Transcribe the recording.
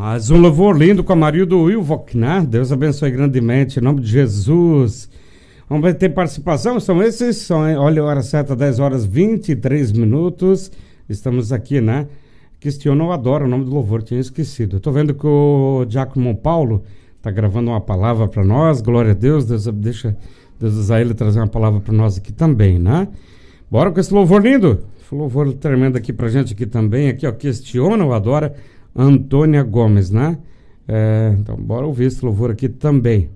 Mais um louvor lindo com a Marildo Wilvock, né? Deus abençoe grandemente, em nome de Jesus. Vamos ter participação? São esses? Olha a hora certa, 10 horas 23 minutos. Estamos aqui, né? Questiono ou adoro o nome do louvor, tinha esquecido. Eu tô vendo que o Diácono Paulo tá gravando uma palavra para nós. Glória a Deus, deixa Deus usar ele trazer uma palavra para nós aqui também, né? Bora com esse louvor lindo. Esse louvor tremendo aqui pra gente aqui também. Aqui, ó, questiona ou adora Antônia Gomes, né? Então, bora ouvir esse louvor aqui também.